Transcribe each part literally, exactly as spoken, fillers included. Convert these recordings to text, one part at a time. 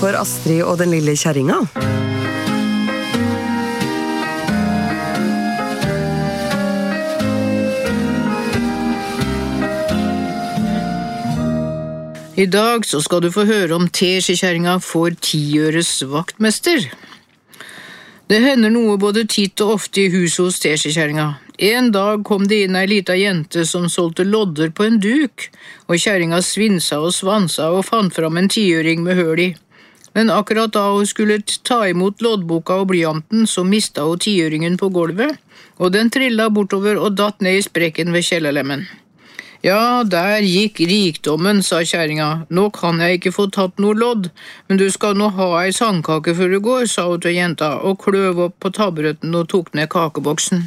for Astrid og den lille kjerringa. I dag så skal du få høre om teskjekjerringa for tiøres vaktmester. Det hender noe både titt og ofte i huset hos teskjekjerringa. En dag kom det inn ei lita jente som solgte lodder på en duk, og kjerringa svinsa og svansa og fant fram en tiøring med høl i. Men akkurat da hun skulle ta imot loddboka og blyanten, så mistet hun tiøringen på gulvet, og den trillet bortover og datt ned i sprekken ved kjellerlemmen. Ja, der gikk rikdommen, sa kjerringa. Nå kan jeg ikke få tatt noe lodd, men du skal nå ha ei sandkake før du går, sa hun til jenta, og kløv opp på taburetten og tok ned kakeboksen.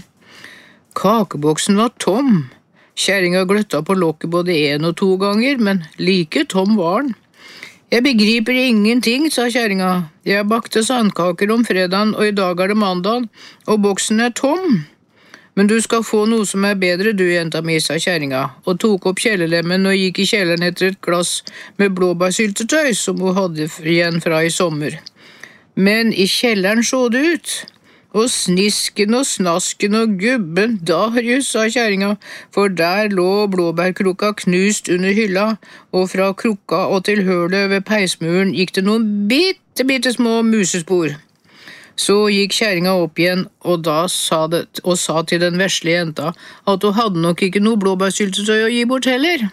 Kakeboksen var tom. Kjerringa gløtta på lokket både en og to ganger, men like tom var den. Jeg begriper ingenting, sa kjerringa. Jeg bakte sandkaker om fredagen, og i dag er det mandag, og boksen er tom. Men du skal få noe som er bedre, du, jenta mi, sa kjerringa, og tok opp kjellerlemmen og gikk i kjelleren etter et glass med blåbærsyltetøy som hun hadde igjen fra i sommer. Men i kjelleren så det ut, og snisken og snasken og gubben, Darius, sa kjerringa, for der lå blåbærkrukka knust under hylla, og fra krukka og til hølet ved peismuren gikk det noen bitte, bitte små musespor. Så gikk kjerringa opp igjen, og da sa, det, og sa til den vesle jenta at hun hadde nok ikke noe blåbærsyltetøy å gi bort heller.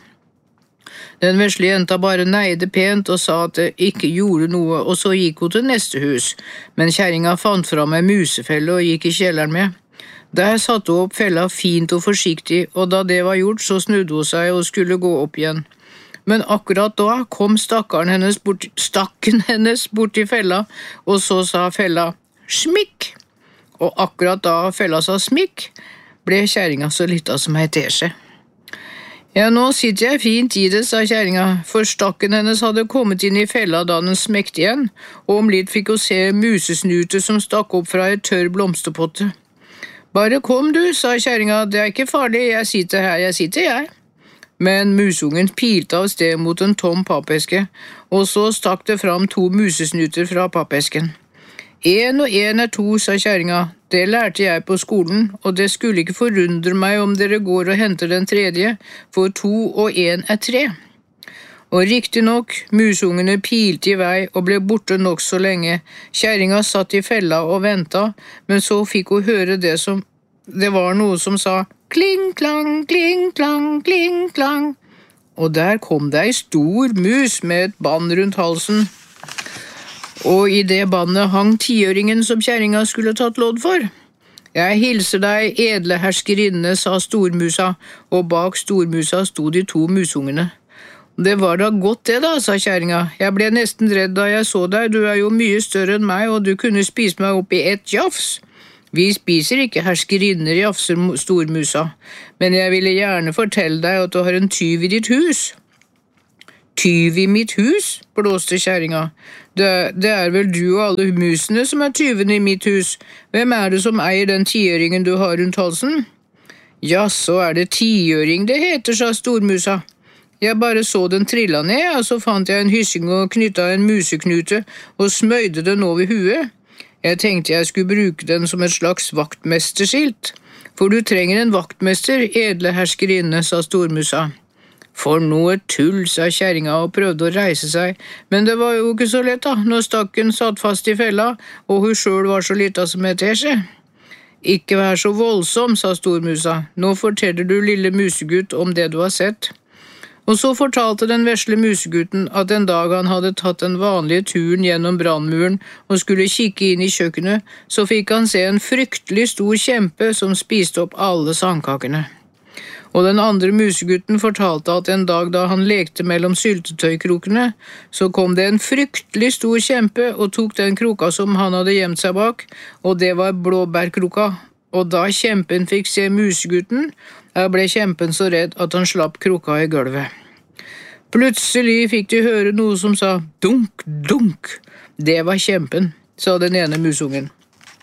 Den vesle jenta bare neide pent og sa at det ikke gjorde noe, og så gikk hun til neste hus. Men kjerringa fant fram en musefelle og gikk i kjelleren med. Der satte hun opp fella fint og forsiktig, og da det var gjort, så snudde hun seg og skulle gå opp igjen. Men akkurat da kom stakkaren hennes bort, stakken hennes bort i fella, og så sa fella smikk, og akkurat da fella sa smikk, ble kjerringa så lita som ei teskje. Ja, nå sitter jeg fint i det, sa kjerringa, for stakken hennes hadde kommet inn i fella da den smekte igjen, og om litt fikk hun se musesnute som stakk opp fra et tørr blomsterpotte. Bare kom du, sa kjerringa, det er ikke farlig, jeg sitter her, jeg sitter jeg. Men musungen pilte av sted mot en tom pappeske, og så stakk det fram to musesnuter fra pappesken. En og en er to, sa kjerringa. Det lærte jeg på skolen, og det skulle ikke forundre meg om dere går og henter den tredje, for to og en er tre. Og riktig nok, musungene pilte i vei og ble borte nok så lenge. Kjerringa satt i fella og ventet, men så fikk hun høre det som, det var noe som sa kling, klang, kling, klang, kling, klang. Og der kom det ei stor mus med et band rundt halsen. Og i det bandet hang tiøringen som kjerringa skulle tatt lodd for. Jeg hilser deg, edle herskerinne, sa stormusa, og bak stormusa sto de to musungene. Det var da godt det da, sa kjerringa. Jeg ble nesten redd da jeg så deg, du er jo mye større enn meg, og du kunne spise meg opp i ett jafs. Vi spiser ikke herskerinner, jafser stormusa, men jeg ville gjerne fortelle deg at du har en tyv i ditt hus. Tyv i mitt hus, blåste kjerringa. Det, det er vel du og alle musene som er tyvene i mitt hus. Hvem er det som eier den tiøringen du har rundt halsen? Ja, så er det tiøring det heter, sa stormusa. Jeg bare så den trilla ned, og så fant jeg en hyssing og knyttet en museknute og smøyde den over huet. Jeg tenkte jeg skulle bruke den som et slags vaktmesterskilt. For du trenger en vaktmester, edle herskerinne, sa stormusa. For noe tull, sa kjerringa og prøvde å reise seg, men det var jo ikke så lett da, når stakken satt fast i fella, og hun selv var så lita som et teskje. Ikke vær så voldsom, sa stormusa. Nå forteller du lille musegutt om det du har sett. Og så fortalte den vesle musegutten at en dag han hadde tatt den vanlige turen gjennom brannmuren og skulle kikke inn i kjøkkenet, så fikk han se en fryktelig stor kjempe som spiste opp alle sandkakene. Og den andre musegutten fortalte at en dag da han lekte mellom syltetøykrokene, så kom det en fryktelig stor kjempe og tok den kroka som han hadde gjemt seg bak, og det var blåbærkroka. Og da kjempen fikk se musegutten, ble kjempen så redd at han slapp kroka i gulvet. Plutselig fikk de høre noe som sa dunk, dunk. Det var kjempen, sa den ene musungen.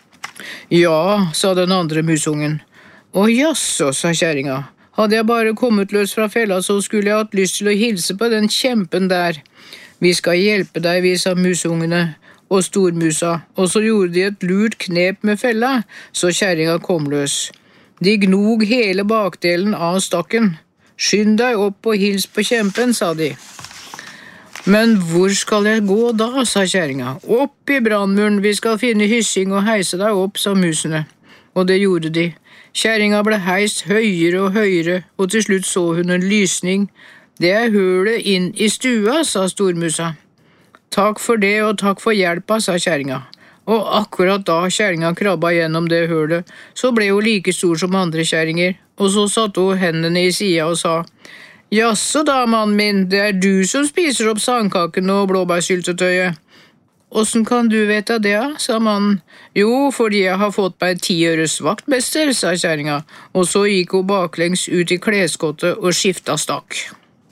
Ja, sa den andre musungen. Å jaså, sa kjerringa. Hadde jeg bare kommet løs fra fella, så skulle jeg hatt lyst til å hilse på den kjempen der. Vi skal hjelpe deg, vi, sa musungene og stormusa, og så gjorde de et lurt knep med fella, så kjerringa kom løs. De gnog hele bakdelen av stakken. Skynd deg opp og hils på kjempen, sa de. Men hvor skal jeg gå da, sa kjerringa. Opp i brannmuren, vi skal finne hyssing og heise deg opp, sa musene. Og det gjorde de. Kjerringa ble heist høyere og høyere, og til slutt så hun en lysning. Det er hølet inn i stua, sa stormusa. Takk for det, og takk for hjelpa, sa kjerringa. Og akkurat da kjerringa krabba gjennom det hølet, så ble hun like stor som andre kjerringer, og så satte hun hendene i sida og sa, «Jaså da, mannen min, det er du som spiser opp sandkaken og blåbærsyltetøyet.» «Åssen kan du vite det, sa mannen. «Jo, fordi jeg har fått meg ti øres vaktmester», sa kjerringa, og så gikk hun baklengs ut i kleskottet og skifta stakk.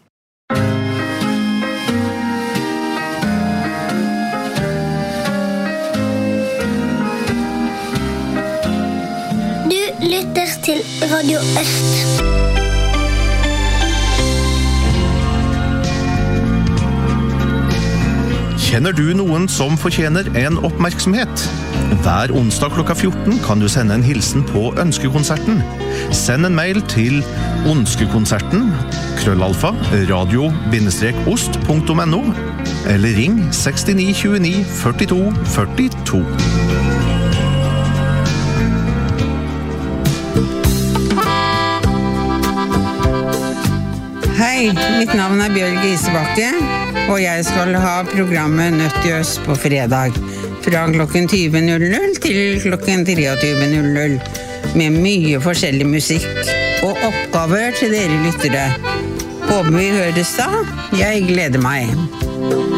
Du lytter til Radio Øst. Kjenner du noen som fortjener en oppmerksomhet? Hver onsdag klokka fjorten kan du sende en hilsen på Ønskekonserten. Send en mail til ønskekonserten krøllalfa radio-ost punktum no eller ring sekstini tjueni førtito førtito. Hei, mitt navn er Bjørg Isebakke, og jeg skal ha programmet Nødt i Øst på fredag fra klokken tyve null null til klokken treogtyve null null med mye forskjellig musikk og oppgaver til dere lyttere. Håper vi høres da. Jeg gleder meg.